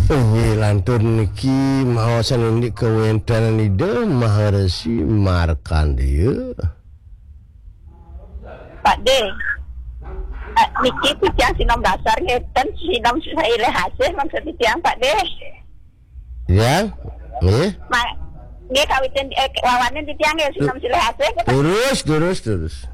Lantur niki maosan ini kewentanan ide Maharesi Markandeya. Pak D. Niki titiang sinom dasar ngeten sinom saile hasil maksud titiang Pak D. Ya, nggih. Nggih kawitin wawanen titiang sinom sile hasil. Terus.